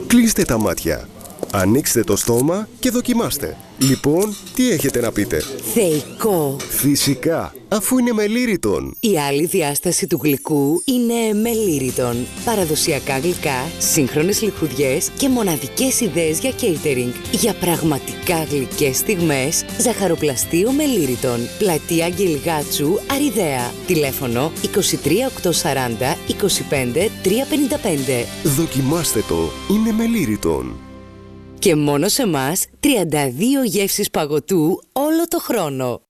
Κλείστε τα μάτια. Ανοίξτε το στόμα και δοκιμάστε. Λοιπόν, τι έχετε να πείτε? Θεϊκό. Φυσικά, αφού είναι με Lyriton. Η άλλη διάσταση του γλυκού είναι με Lyriton. Παραδοσιακά γλυκά, σύγχρονες λιχουδιές και μοναδικές ιδέες για catering. Για πραγματικά γλυκές στιγμές, ζαχαροπλαστείο με Lyriton. Πλατεία Αγγελγάτσου, Αριδαία. Τηλέφωνο 23 840 25 355. Δοκιμάστε το, είναι με Lyriton. Και μόνο σε μας 32 γεύσεις παγωτού όλο το χρόνο.